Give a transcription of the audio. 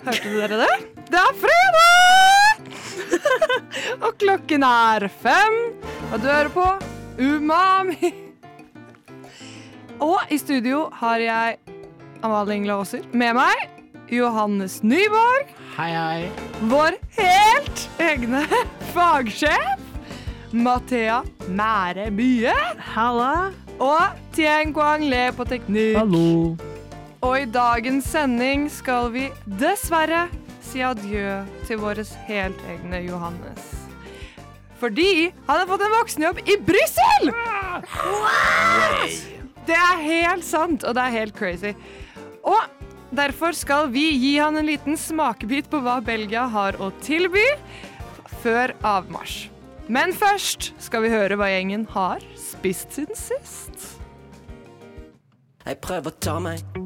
Hørte dere det? Det fredag! Og klokken 5, og du hører på Umami. Og i studio har jeg Amalie Ingle Åser med meg, Johannes Nyborg. Hei, hei. Vår helt egne fagsjef, Mathea Mære Bye. Halla. Og Tien Quang Le på teknikk. Hallo. Og i dagens sending skal vi dessverre si adjø til våres helt egne Johannes. Fordi han har fått en voksenjobb i Brussel! What? Det er helt sant, og det er helt crazy. Og derfor skal vi gi han en liten smakebit på hva Belgia har å tilby før avmarsj. Men først skal vi høre hva gjengen har spist siden sist. Jeg prøver å ta meg